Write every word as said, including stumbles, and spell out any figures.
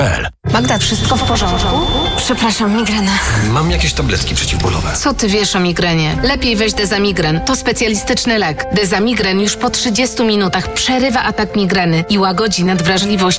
Magda, wszystko w porządku? Przepraszam, migrena. Mam jakieś tabletki przeciwbólowe. Co ty wiesz o migrenie? Lepiej weź Dezamigren. To specjalistyczny lek. Dezamigren już po trzydziestu minutach przerywa atak migreny i łagodzi nadwrażliwość